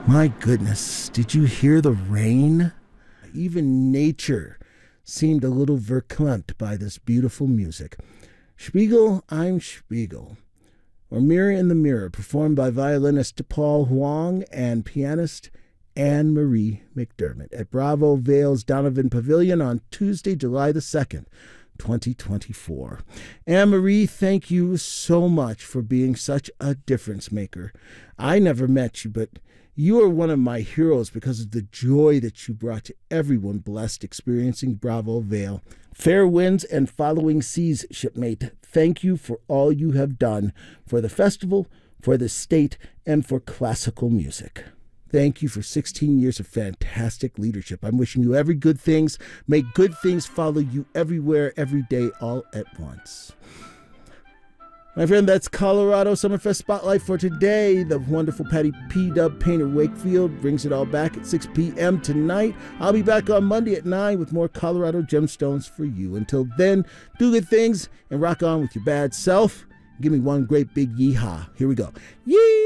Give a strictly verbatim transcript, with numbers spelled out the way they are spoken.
My goodness, did you hear the rain? Even nature seemed a little verklempt by this beautiful music. Spiegel, I'm Spiegel, or Mirror in the Mirror, performed by violinist Paul Huang and pianist Anne-Marie McDermott at Bravo Vale's Donovan Pavilion on Tuesday, July the second, twenty twenty-four. Anne-Marie, thank you so much for being such a difference maker. I never met you, but you are one of my heroes because of the joy that you brought to everyone blessed experiencing Bravo Vale. Fair winds and following seas, shipmate. Thank you for all you have done for the festival, for the state, and for classical music. Thank you for sixteen years of fantastic leadership. I'm wishing you every good things. May good things follow you everywhere, every day, all at once. My friend, that's Colorado Summerfest Spotlight for today. The wonderful Patty P. Dub Painter Wakefield brings it all back at six p.m. tonight. I'll be back on Monday at nine with more Colorado gemstones for you. Until then, do good things and rock on with your bad self. Give me one great big yeehaw. Here we go. Yee!